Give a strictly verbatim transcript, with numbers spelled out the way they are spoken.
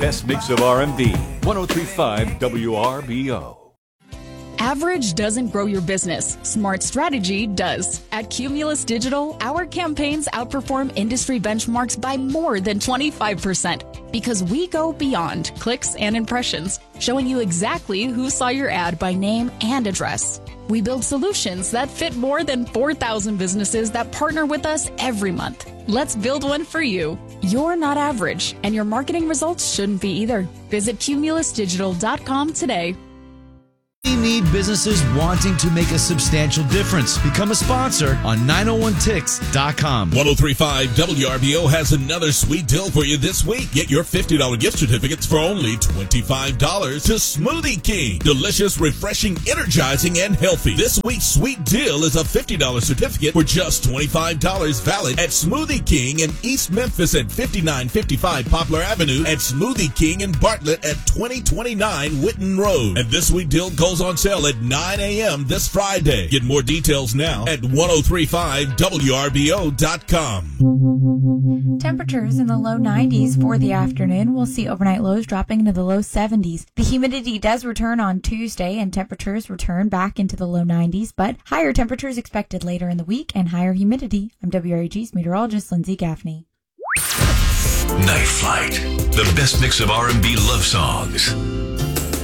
Best mix of R and B. ten thirty-five W R B O. Average doesn't grow your business. Smart strategy does. At Cumulus Digital, our campaigns outperform industry benchmarks by more than twenty-five percent because we go beyond clicks and impressions, showing you exactly who saw your ad by name and address. We build solutions that fit more than four thousand businesses that partner with us every month. Let's build one for you. You're not average, and your marketing results shouldn't be either. Visit cumulus digital dot com today. We need businesses wanting to make a substantial difference. Become a sponsor on nine oh one ticks dot com. ten thirty-five W R B O has another sweet deal for you this week. Get your fifty dollars gift certificates for only twenty-five dollars to Smoothie King. Delicious, refreshing, energizing, and healthy. This week's sweet deal is a fifty dollars certificate for just twenty-five dollars, valid at Smoothie King in East Memphis at fifty-nine fifty-five Poplar Avenue, at Smoothie King in Bartlett at twenty twenty-nine Witten Road. And this sweet deal goes on sale at nine a.m. this Friday. Get more details now at ten thirty-five W R B O dot com. Temperatures in the low nineties for the afternoon. We'll see overnight lows dropping into the low seventies. The humidity does return on Tuesday, and temperatures return back into the low nineties, but higher temperatures expected later in the week and higher humidity. I'm W R A G's meteorologist Lindsay Gaffney. Night Flight, the best mix of R and B love songs.